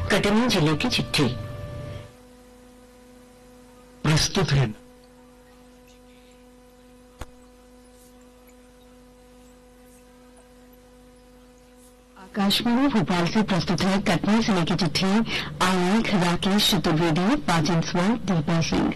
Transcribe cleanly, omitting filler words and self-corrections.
कटनी जिले की चिट्ठी प्रस्तुत है। आकाशवाणी भोपाल से प्रस्तुत है कटनी जिले की चिट्ठी। आलेख राकेश चतुर्वेदी, वाचन स्वर दीपा सिंह।